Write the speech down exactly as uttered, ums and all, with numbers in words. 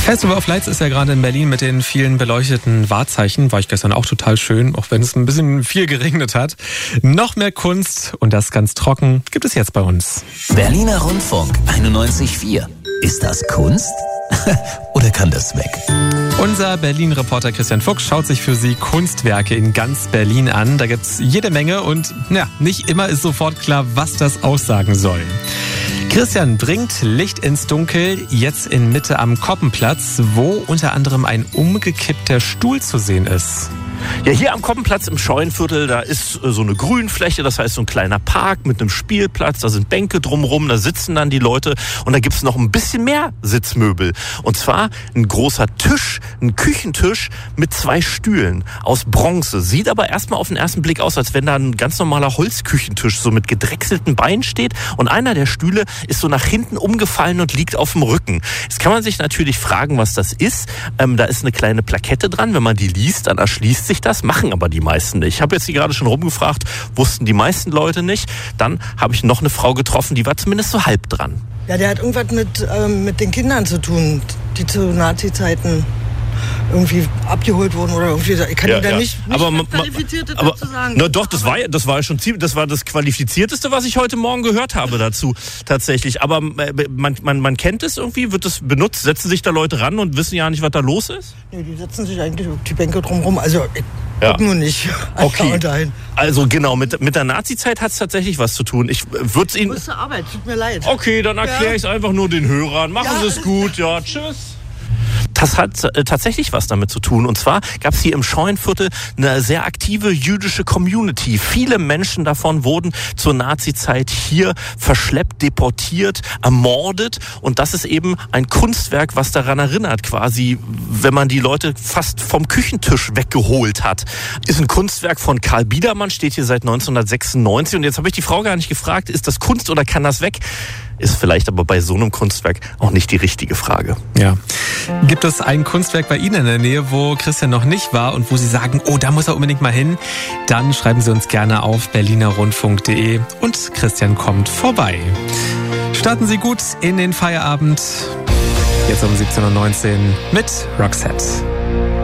Festival of Lights ist ja gerade in Berlin mit den vielen beleuchteten Wahrzeichen. War ich gestern auch total schön, auch wenn es ein bisschen viel geregnet hat. Noch mehr Kunst und das ganz trocken gibt es jetzt bei uns. Berliner Rundfunk einundneunzig Komma vier. Ist das Kunst? Oder kann das weg? Unser Berlin-Reporter Christian Fuchs schaut sich für Sie Kunstwerke in ganz Berlin an. Da gibt's jede Menge und ja, nicht immer ist sofort klar, was das aussagen soll. Christian bringt Licht ins Dunkel, jetzt in Mitte am Koppenplatz, wo unter anderem ein umgekippter Stuhl zu sehen ist. Ja, hier am Koppenplatz im Scheunenviertel, da ist so eine Grünfläche, das heißt so ein kleiner Park mit einem Spielplatz, da sind Bänke drumherum, da sitzen dann die Leute und da gibt's noch ein bisschen mehr Sitzmöbel. Und zwar ein großer Tisch, ein Küchentisch mit zwei Stühlen aus Bronze. Sieht aber erstmal auf den ersten Blick aus, als wenn da ein ganz normaler Holzküchentisch so mit gedrechselten Beinen steht und einer der Stühle ist so nach hinten umgefallen und liegt auf dem Rücken. Jetzt kann man sich natürlich fragen, was das ist. Ähm, da ist eine kleine Plakette dran, wenn man die liest, dann erschließt sich das, machen aber die meisten nicht. Ich habe jetzt hier gerade schon rumgefragt, wussten die meisten Leute nicht. Dann habe ich noch eine Frau getroffen, die war zumindest so halb dran. Ja, der hat irgendwas mit, ähm, mit den Kindern zu tun, die zu Nazi-Zeiten irgendwie abgeholt wurden oder irgendwie. Ich kann ja, Ihnen da ja. nicht, nicht aber, was Qualifiziertes aber, dazu sagen. Na doch, das war, das war schon ziemlich, das war das Qualifizierteste, was ich heute Morgen gehört habe dazu, tatsächlich. Aber man, man, man kennt es irgendwie, wird es benutzt, setzen sich da Leute ran und wissen ja nicht, was da los ist? Nee, die setzen sich eigentlich auf die Bänke drumherum. Also ich ja. guck nur nicht. Okay. Also genau, mit, mit der Nazi-Zeit hat es tatsächlich was zu tun. Ich würde es Ihnen. Ich muss zur Arbeit, tut mir leid. Okay, dann erkläre ja. ich es einfach nur den Hörern. Machen ja. Sie es gut, ja, tschüss. Das hat äh, tatsächlich was damit zu tun. Und zwar gab es hier im Scheunenviertel eine sehr aktive jüdische Community. Viele Menschen davon wurden zur Nazi-Zeit hier verschleppt, deportiert, ermordet. Und das ist eben ein Kunstwerk, was daran erinnert, quasi, wenn man die Leute fast vom Küchentisch weggeholt hat. Ist ein Kunstwerk von Karl Biedermann, steht hier seit neunzehnhundertsechsundneunzig. Und jetzt habe ich die Frau gar nicht gefragt, ist das Kunst oder kann das weg? Ist vielleicht aber bei so einem Kunstwerk auch nicht die richtige Frage. Ja. Gibt es ein Kunstwerk bei Ihnen in der Nähe, wo Christian noch nicht war und wo Sie sagen, oh, da muss er unbedingt mal hin? Dann schreiben Sie uns gerne auf berliner rundfunk punkt de und Christian kommt vorbei. Starten Sie gut in den Feierabend. Jetzt um siebzehn Uhr neunzehn mit Roxette.